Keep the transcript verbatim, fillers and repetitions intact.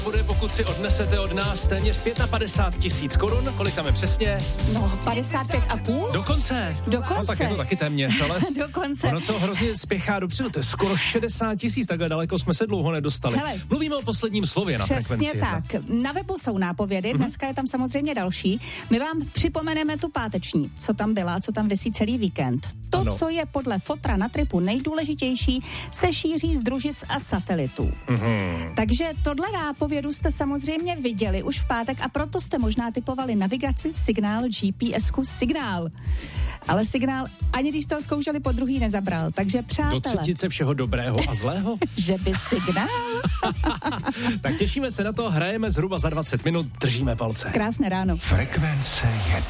bude, pokud si odnesete od nás téměř padesát pět tisíc korun. Kolik tam je přesně? No, padesát pět a půl? Dokonce. Dokonce. No, tak je to taky téměř, ale Dokonce. ono co hrozně spěchá dopředu, to je skoro šedesát tisíc, takhle daleko jsme se dlouho nedostali. Hele, mluvíme o posledním slově na frekvenci. Přesně tak. Na webu jsou nápovědy, dneska je tam samozřejmě další. My vám připomeneme tu páteční, co tam byla, co tam visí celý víkend. To, ano. Co je podle fotra na tripu nejdůležitější, se šíří z družic a satelitů. Mm-hmm. Takže tohle nápovědu jste samozřejmě viděli už v pátek a proto jste možná typovali navigaci, signál, G P S ku, signál. Ale signál, ani když jste ho zkoušeli, po druhý nezabral. Takže přátelé. Do třetice všeho dobrého a zlého? Že by signál? Tak těšíme se na to, hrajeme zhruba za dvacet minut, držíme palce. Krásné ráno. Frekvence jedna.